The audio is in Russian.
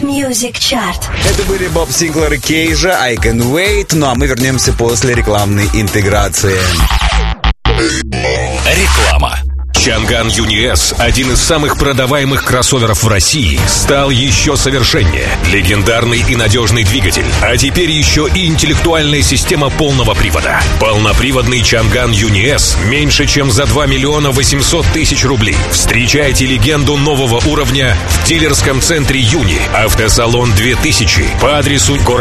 Music Chart. Это были Боб Синклер и Кейжа, I Can Wait. Ну а мы вернемся после рекламной интеграции. Реклама. Чанган Юни-С, один из самых продаваемых кроссоверов в России, стал еще совершеннее. Легендарный и надежный двигатель, а теперь еще и интеллектуальная система полного привода. Полноприводный Чанган Юни-С меньше, чем за 2 миллиона 800 тысяч рублей. Встречайте легенду нового уровня в дилерском центре Юни. Автосалон 2000 по адресу город